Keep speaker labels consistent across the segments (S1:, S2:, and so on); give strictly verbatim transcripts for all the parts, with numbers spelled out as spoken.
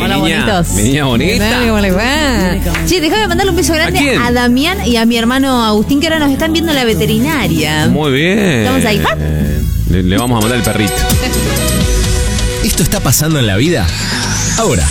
S1: Hola,
S2: niña,
S1: bonitos.
S2: mi niña bonita.
S1: ¿Cómo les va? Sí, déjame mandarle un beso grande
S2: ¿A quién?
S1: a Damián y a mi hermano Agustín, que ahora nos están viendo en la veterinaria.
S2: Muy bien.
S1: Estamos ahí.
S2: Le, le vamos a mandar el perrito.
S3: ¿Esto está pasando en la vida? Ahora.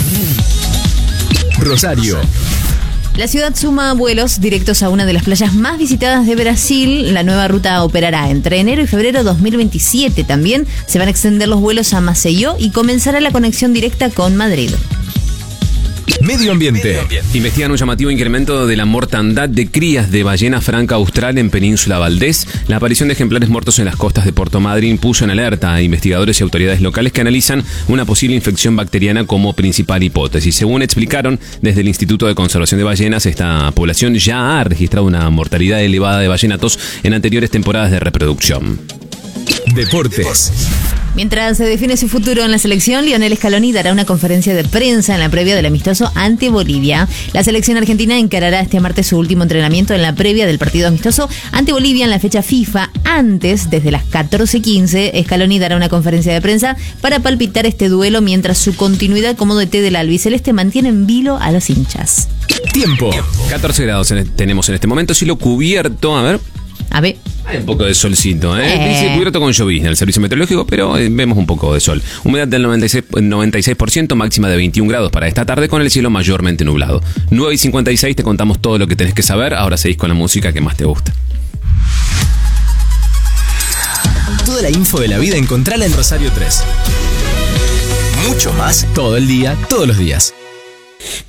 S3: Rosario.
S1: La ciudad suma vuelos directos a una de las playas más visitadas de Brasil. La nueva ruta operará entre enero y febrero dos mil veintisiete. También se van a extender los vuelos a Maceió y comenzará la conexión directa con Madrid.
S3: Medio ambiente.
S2: Investigan un llamativo incremento de la mortandad de crías de ballena franca austral en Península Valdés. La aparición de ejemplares muertos en las costas de Puerto Madryn puso en alerta a investigadores y autoridades locales que analizan una posible infección bacteriana como principal hipótesis. Según explicaron desde el Instituto de Conservación de Ballenas, esta población ya ha registrado una mortalidad elevada de ballenatos en anteriores temporadas de reproducción.
S3: Deportes.
S1: Mientras se define su futuro en la selección, Lionel Scaloni dará una conferencia de prensa en la previa del amistoso ante Bolivia. La selección argentina encarará este martes su último entrenamiento en la previa del partido amistoso ante Bolivia en la fecha FIFA. Antes, desde las catorce quince, Scaloni dará una conferencia de prensa para palpitar este duelo mientras su continuidad como D T del albiceleste mantiene en vilo a los hinchas.
S3: Tiempo.
S2: catorce grados en- tenemos en este momento, cielo cubierto, a ver.
S1: A ver.
S2: Hay un poco de solcito, ¿eh?
S1: Eh.
S2: Dice cubierto con llovizna el servicio meteorológico, pero eh, vemos un poco de sol. Humedad del noventa y seis, noventa y seis por ciento, máxima de veintiún grados para esta tarde con el cielo mayormente nublado. nueve y cincuenta y seis, te contamos todo lo que tenés que saber. Ahora seguís con la música que más te gusta.
S3: Toda la info de la vida encontrala en Rosario tres. Mucho más todo el día, todos los días.